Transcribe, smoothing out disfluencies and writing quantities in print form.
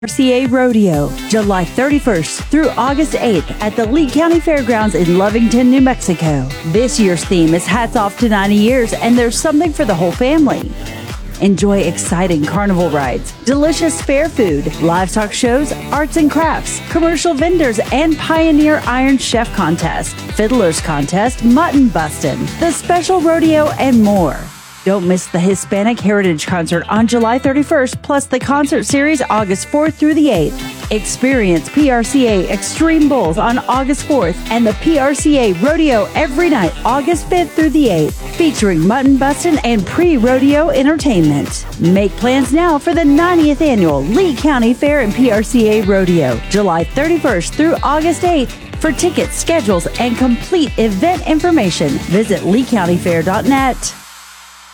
PRCA Rodeo, July 31st through August 8th at the Lee County Fairgrounds in Lovington, New Mexico. This year's theme is Hats Off to 90 Years, and there's something for the whole family. Enjoy exciting carnival rides, delicious fair food, livestock shows, arts and crafts, commercial vendors, and Pioneer Iron Chef Contest, Fiddlers Contest, Mutton Bustin', the special rodeo, and more. Don't miss the Hispanic Heritage Concert on July 31st, plus the concert series August 4th through the 8th. Experience PRCA Extreme Bulls on August 4th and the PRCA Rodeo every night August 5th through the 8th, featuring mutton bustin' and pre-rodeo entertainment. Make plans now for the 90th Annual Lee County Fair and PRCA Rodeo, July 31st through August 8th. For tickets, schedules, and complete event information, visit leecountyfair.net.